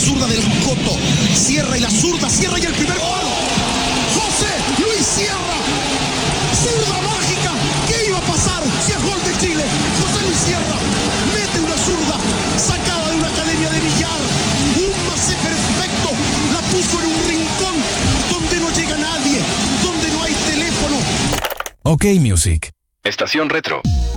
zurda del Coto. Cierra y la zurda, cierra y el primer palo. José Luis Sierra. Zurda mágica. ¿Qué iba a pasar si es gol de Chile? José Luis Sierra mete una zurda sacada de una academia de billar. Un pase perfecto. La puso en un rincón donde no llega nadie, donde no hay teléfono. OK Music. Estación Retro.